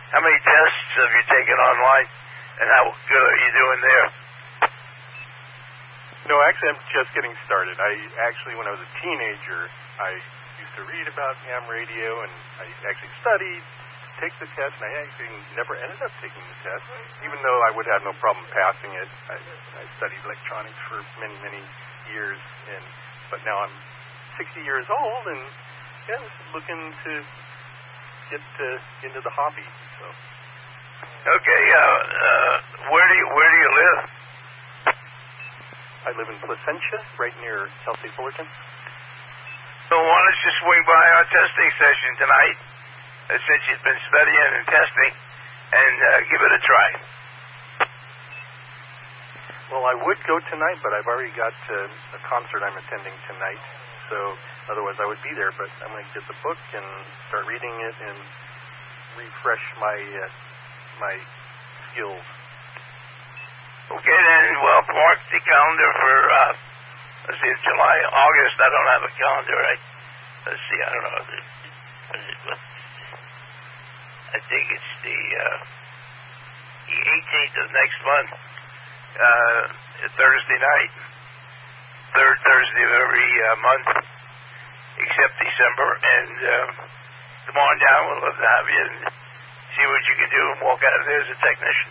How many tests have you taken online, and how good are you doing there? No, actually, I'm just getting started. When I was a teenager, I used to read about ham radio, and I actually studied, take the test, and I actually never ended up taking the test, even though I would have no problem passing it. I studied electronics for many, many years, but now I'm 60 years old, and looking to get into the hobby. So. Okay, where do you live? I live in Placentia, right near Kelsey Fullerton. So why don't you swing by our testing session tonight, since you've been studying and testing, and give it a try. Well, I would go tonight, but I've already got a concert I'm attending tonight, so otherwise I would be there. But I'm going to get the book and start reading it and refresh my skills. Okay, then, well, mark the calendar for, let's see, it's July, August. I don't have a calendar. Let's see, I don't know. I think it's the 18th of next month, Thursday night, third Thursday of every month, except December. And come on down. We'd love to have you and see what you can do and walk out of there as a technician.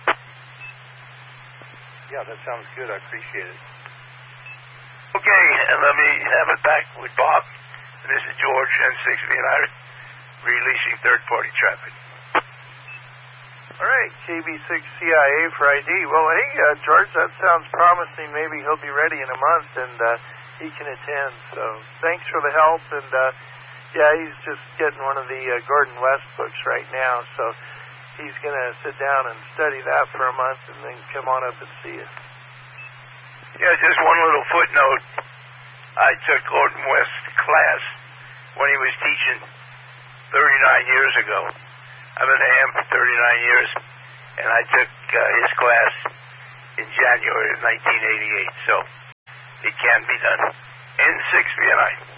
Yeah, that sounds good. I appreciate it. Okay, and let me have it back with Bob. This is George, N6V, and I releasing third-party traffic. All right, KB6CIA for ID. Well, hey, George, that sounds promising. Maybe he'll be ready in a month, and he can attend. So thanks for the help. And, he's just getting one of the Gordon West books right now, so he's going to sit down and study that for a month and then come on up and see us. Yeah, just one little footnote. I took Gordon West's class when he was teaching 39 years ago. I've been a ham for 39 years, and I took his class in January of 1988, so it can be done. N6VNI.